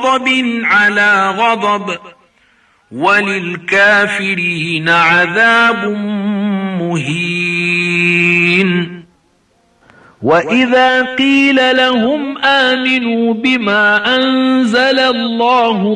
غضب على غضب، وللكافرين عذاب مهين. وإذا قيل لهم آمنوا بما أنزل الله